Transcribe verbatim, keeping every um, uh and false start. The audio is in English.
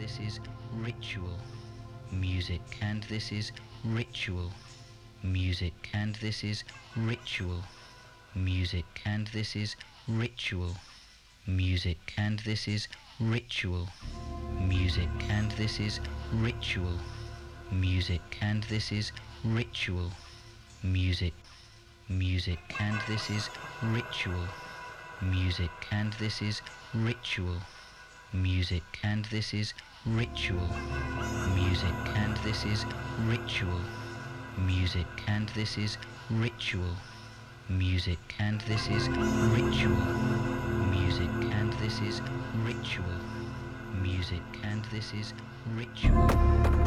this is ritual music, and this is ritual music, and this is ritual music, and this is ritual music, and this is ritual music, and this is ritual music, and this is ritual music, music, and this is ritual music, and this is ritual music, and this is ritual music, and this is ritual music, and this is ritual music, and this is ritual music, and this is ritual music, and this is ritual